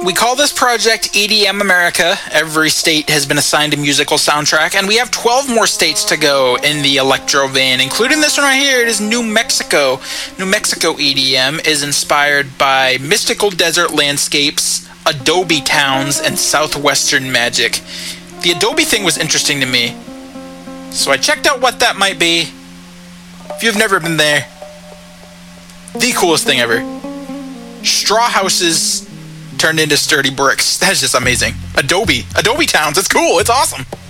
We call this project EDM America. Every state has been assigned a musical soundtrack, and we have 12 more states to go in the electro vein, including this one right here. It is New Mexico. New Mexico EDM is inspired by mystical desert landscapes, adobe towns, and southwestern magic. The adobe thing was interesting to me, so I checked out what that might be. If you've never been there, the coolest thing ever. Straw houses turned into sturdy bricks. That's just amazing. Adobe towns. It's cool. It's awesome.